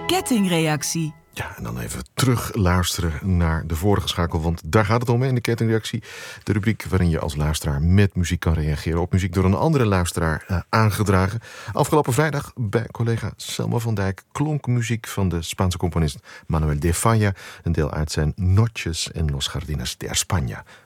kettingreactie. Ja, en dan even terug luisteren naar de vorige schakel, want daar gaat het om in de kettingreactie. De rubriek waarin je als luisteraar met muziek kan reageren op muziek door een andere luisteraar aangedragen. Afgelopen vrijdag bij collega Selma van Dijk klonk muziek van de Spaanse componist Manuel de Falla, een deel uit zijn Noches en los Jardines de España.